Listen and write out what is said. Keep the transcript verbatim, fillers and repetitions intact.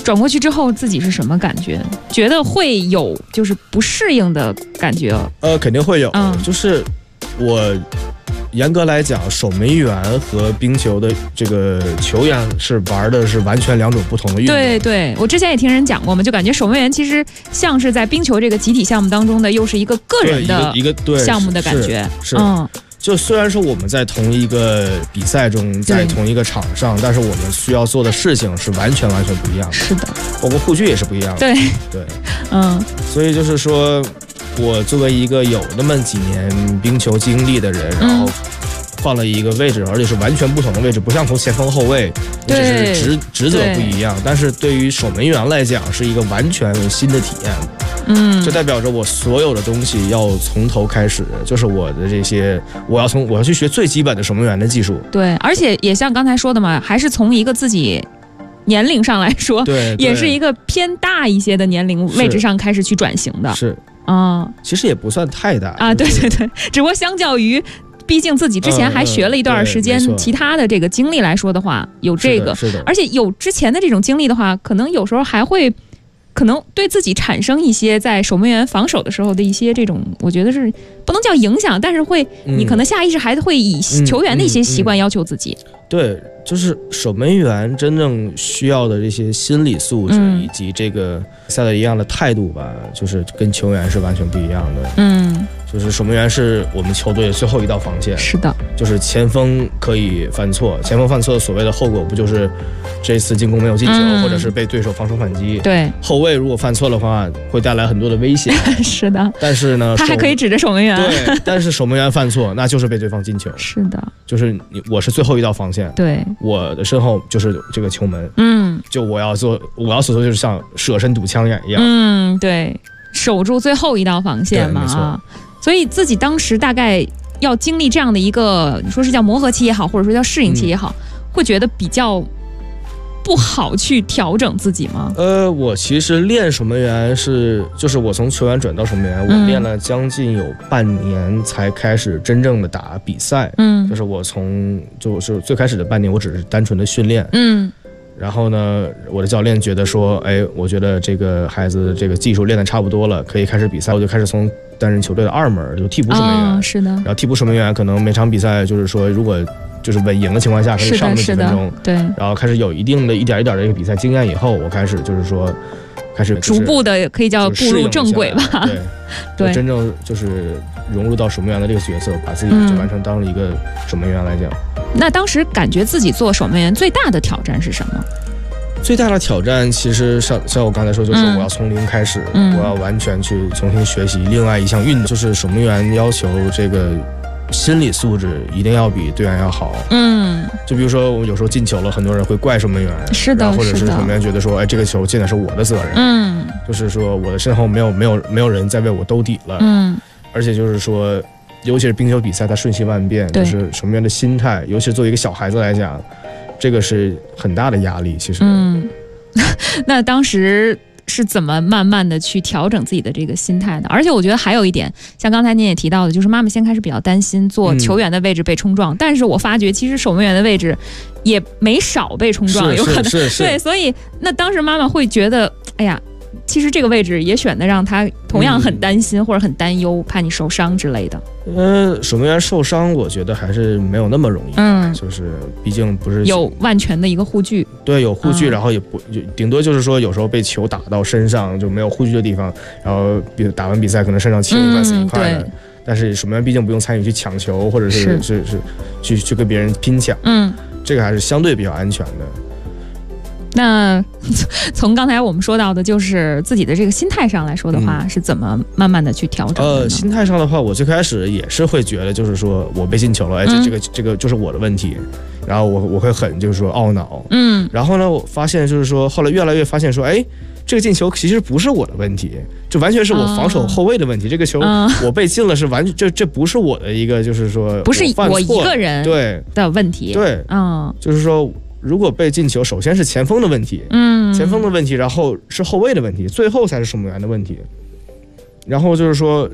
转过去之后自己是什么感觉？觉得会有就是不适应的感觉？ 呃，肯定会有， 嗯， 就是我严格来讲，守门员和冰球的这个球员是玩的是完全两种不同的运动。 对对，我之前也听人讲过嘛，就感觉守门员其实像是在冰球这个集体项目当中的，又是一个个人的一个对项目的感觉。 是，是嗯，就虽然说我们在同一个比赛中，在同一个场上，但是我们需要做的事情是完全完全不一样的。 是的， 包括护具也是不一样的。 对对， 嗯， 所以就是说，我作为一个有那么几年冰球经历的人，然后换了一个位置，而且是完全不同的位置，不像从前锋后卫，只是职职责不一样，但是对于守门员来讲是一个完全新的体验。 嗯， 这代表着我所有的东西要从头开始，就是我的这些，我要从我要去学最基本的守门员的技术。 对，而且也像刚才说的嘛，还是从一个自己年龄上来说， 对， 也是一个偏大一些的年龄位置上开始去转型的。 是啊、嗯， 其实也不算太大啊，对对对，只不过相较于。毕竟自己之前还学了一段时间， 嗯、 其他的这个经历来说的话，有这个， 是的，是的， 而且有之前的这种经历的话，可能有时候还会，可能对自己产生一些在守门员防守的时候的一些这种，我觉得是不能叫影响，但是会， 嗯、 你可能下意识还会以球员的一些习惯要求自己。 嗯嗯嗯、对，就是守门员真正需要的这些心理素质、嗯、以及这个赛的一样的态度吧，就是跟球员是完全不一样的。嗯。就是守门员是我们球队最后一道防线， 是的， 就是前锋可以犯错，前锋犯错所谓的后果不就是这次进攻没有进球、嗯，或者是被对手防守反击？对，后卫如果犯错的话，会带来很多的危险。 是的， 但是呢， 他还可以指着守门员。 对，但是守门员犯错，那就是被对方进球。 是的， 就是你，我是最后一道防线，对，我的身后就是这个球门。嗯，就我要做，我要所做就是像舍身堵枪眼一样。嗯， 对，守住最后一道防线嘛，啊。所以自己当时大概要经历这样的一个，你说是叫磨合期也好，或者说叫适应期也好，嗯、会觉得比较不好去调整自己吗？ 呃，我其实练守门员是，就是我从球员转到守门员，嗯、我练了将近有半年才开始真正的打比赛。嗯，就是我从就是最开始的半年，我只是单纯的训练。嗯。然后呢，我的教练觉得说，哎，我觉得这个孩子这个技术练得差不多了，可以开始比赛。我就开始从担任球队的二门，就替补守门员。 哦，是的。 然后替补守门员可能每场比赛就是说，如果就是稳赢的情况下，可以上那么几分钟。对。然后开始有一定的一点一点的一个比赛经验以后，我开始就是说，开始、就是、 逐步的可以叫步入正轨吧。 对。对。真正就是融入到守门员的这个角色，把自己就完成当了一个守门员来讲。嗯， 那当时感觉自己做守门员最大的挑战是什么？ 最大的挑战其实像像我刚才说，就是我要从零开始，嗯、我要完全去重新学习另外一项运动，就是守门员要求这个心理素质一定要比队员要好。嗯，就比如说我们有时候进球了，很多人会怪守门员， 是的， 或者是守门员觉得说，哎，这个球进的是我的责任。嗯，就是说我的身后没有没有没有人在为我兜底了。嗯，而且就是说。尤其是冰球比赛，它瞬息万变，就是守门员的心态，尤其是作为一个小孩子来讲，这个是很大的压力。其实，嗯， 那当时是怎么慢慢的去调整自己的这个心态的？而且我觉得还有一点，像刚才您也提到的，就是妈妈先开始比较担心做球员的位置被冲撞，嗯、但是我发觉其实守门员的位置也没少被冲撞，有可能是是是对，所以那当时妈妈会觉得，哎呀。其实这个位置也选的让他同样很担心、嗯、或者很担忧，怕你受伤之类的。 呃，守门员受伤，我觉得还是没有那么容易。嗯，就是毕竟不是有万全的一个护具。 对，有护具，嗯、然后也不就顶多就是说有时候被球打到身上就没有护具的地方，然后比打完比赛可能身上青一块死一块的。嗯、但是守门员毕竟不用参与去抢球，或者是是 是, 是去去跟别人拼抢。嗯，这个还是相对比较安全的。 那从刚才我们说到的，就是自己的这个心态上来说的话，嗯、是怎么慢慢的去调整的呢？ 呃，心态上的话，我最开始也是会觉得，就是说我被进球了，哎，这这个这个就是我的问题，然后我我会很就是说懊恼，嗯，然后呢，我发现就是说，后来越来越发现说，哎，这个进球其实不是我的问题，这完全是我防守后卫的问题，哦、这个球我被进了是完全这这不是我的一个就是说不是我一个人对的问题， 对，嗯，就是说。如果被进球，首先是前锋的问题，嗯，前锋的问题，然后是后卫的问题，最后才是守门员的问题。然后就是说，